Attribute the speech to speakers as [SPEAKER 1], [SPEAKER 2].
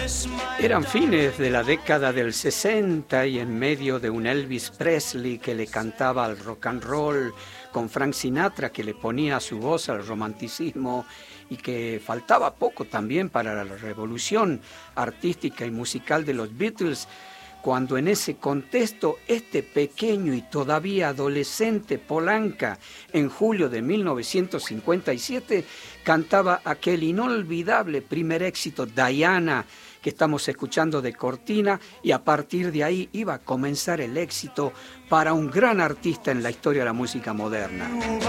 [SPEAKER 1] Eran fines de la década del 60 y en medio de un Elvis Presley que le cantaba al rock and roll, con Frank Sinatra que le ponía su voz al romanticismo y que faltaba poco también para la revolución artística y musical de los Beatles, cuando en ese contexto este pequeño y todavía adolescente Paul Anka, en julio de 1957, cantaba aquel inolvidable primer éxito, Diana, que estamos escuchando de cortina, y a partir de ahí iba a comenzar el éxito para un gran artista en la historia de la música moderna.